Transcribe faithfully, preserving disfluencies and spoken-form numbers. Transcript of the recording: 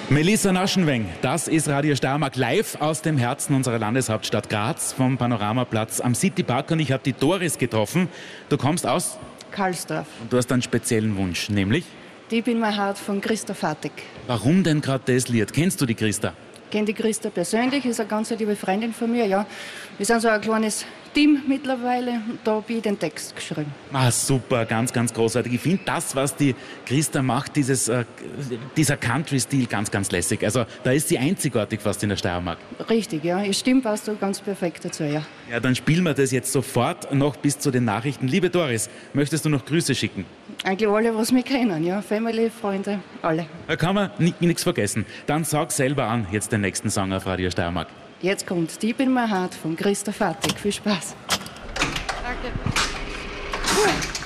Melissa Naschenweng, das ist Radio Steiermark live aus dem Herzen unserer Landeshauptstadt Graz vom Panoramaplatz am Citypark, und ich habe die Doris getroffen. Du kommst aus Karlsdorf. und du hast einen speziellen Wunsch, nämlich? Die bin mein Hart von Christa Fatig. Warum denn gerade das Lied? Kennst du die Christa? Ich kenne die Christa persönlich, ist eine ganz liebe Freundin von mir. Ja. Wir sind so ein kleines Team mittlerweile und da habe ich den Text geschrieben. Ah, super, ganz, ganz großartig. Ich finde das, was die Christa macht, dieses, äh, dieser Country-Stil, ganz, ganz lässig. Also da ist sie einzigartig fast in der Steiermark. Richtig, ja. Ihr Stimme passt so ganz perfekt dazu, ja. Ja, dann spielen wir das jetzt sofort noch bis zu den Nachrichten. Liebe Doris, möchtest du noch Grüße schicken? Eigentlich alle, was mich kennen, ja. Family, Freunde, alle. Da kann man nichts vergessen. Dann sag selber an, jetzt den nächsten Song auf Radio Steiermark. Jetzt kommt Die bin mein Hart von Christa Fatig. Viel Spaß. Danke.